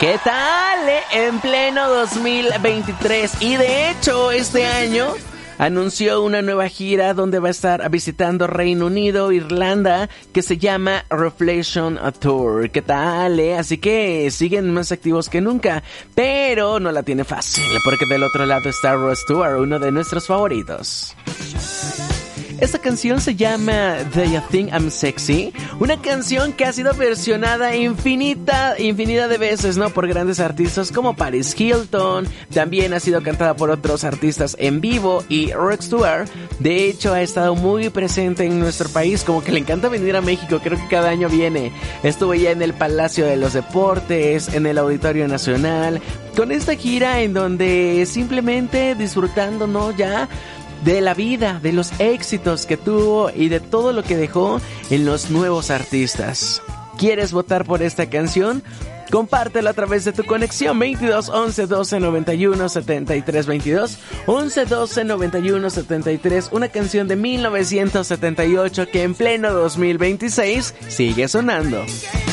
¿Qué tal? En pleno 2023. Y de hecho, este año anunció una nueva gira donde va a estar visitando Reino Unido, Irlanda, que se llama Reflection Tour. ¿Qué tal? Así que siguen más activos que nunca, pero no la tiene fácil, porque del otro lado está Rod Stewart, uno de nuestros favoritos. Esta canción se llama Do You Think I'm Sexy? Una canción que ha sido versionada infinidad de veces, ¿no? Por grandes artistas como Paris Hilton. También ha sido cantada por otros artistas en vivo. Y Rod Stewart, de hecho, ha estado muy presente en nuestro país. Como que le encanta venir a México. Creo que cada año viene. Estuvo ya en el Palacio de los Deportes, en el Auditorio Nacional, con esta gira en donde simplemente disfrutando, ¿no? Ya de la vida, de los éxitos que tuvo y de todo lo que dejó en los nuevos artistas. ¿Quieres votar por esta canción? Compártelo a través de tu conexión 22 11 12 91 73 22 11 12 91 73, una canción de 1978 que en pleno 2026 sigue sonando.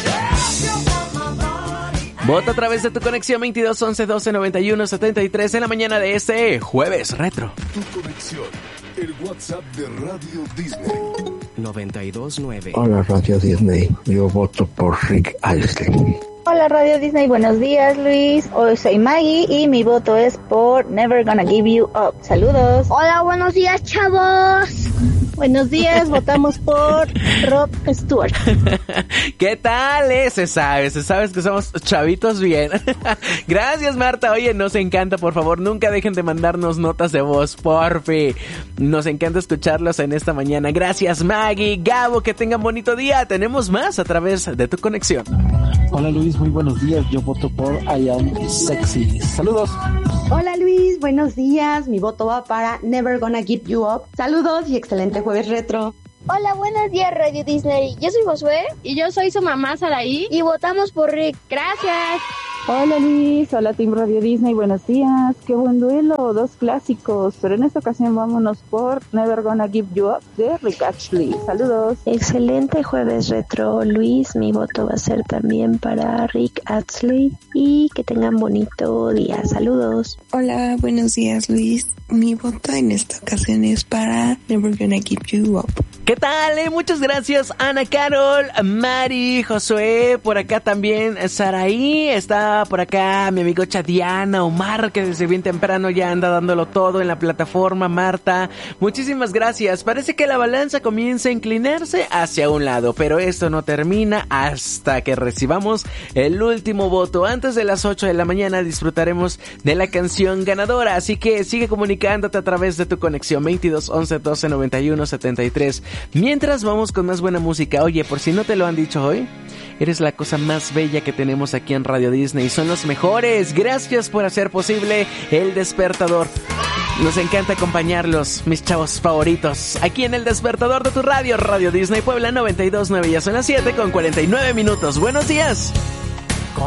Vota a través de tu conexión 22 11 12 91 73 en la mañana de este jueves retro. Tu conexión, el WhatsApp de Radio Disney. 929. Hola Radio Disney, yo voto por Rick Astley. Hola Radio Disney, buenos días Luis, hoy soy Maggie y mi voto es por Never Gonna Give You Up. Saludos. Hola, buenos días chavos. Buenos días, votamos por Rod Stewart. ¿Qué tal? Se sabe que somos chavitos bien. Gracias Marta, oye, nos encanta, por favor, nunca dejen de mandarnos notas de voz, porfi. Nos encanta escucharlos en esta mañana. Gracias Maggie, Gabo, que tengan bonito día. Tenemos más a través de tu conexión. Hola Luis, muy buenos días, yo voto por I Am Sexy. Saludos. Hola Luis, buenos días, mi voto va para Never Gonna Give You Up. Saludos y excelente jueves retro. Hola, buenos días Radio Disney, yo soy Josué. Y yo soy su mamá Saraí. Y votamos por Rick. Gracias. Hola Luis, hola Team Radio Disney, buenos días. Qué buen duelo, dos clásicos, pero en esta ocasión vámonos por Never Gonna Give You Up de Rick Astley. Saludos. Excelente jueves retro, Luis. Mi voto va a ser también para Rick Astley y que tengan bonito día. Saludos. Hola, buenos días Luis. Mi voto en esta ocasión es para Never Gonna Give You Up. ¿Qué tal? Muchas gracias Ana Carol, Mari, Josué, por acá también Saraí, está por acá mi amigo Chadiana, Omar, que desde bien temprano ya anda dándolo todo en la plataforma, Marta, muchísimas gracias. Parece que la balanza comienza a inclinarse hacia un lado, pero esto no termina hasta que recibamos el último voto. Antes de las 8 de la mañana disfrutaremos de la canción ganadora, así que sigue comunicándote a través de tu conexión 22 11 12 91 73. Mientras vamos con más buena música. Oye, por si no te lo han dicho hoy, eres la cosa más bella que tenemos aquí en Radio Disney. Son los mejores. Gracias por hacer posible El Despertador. Nos encanta acompañarlos, mis chavos favoritos. Aquí en El Despertador de tu radio, Radio Disney Puebla 92.9. Ya son las 7:49. Buenos días.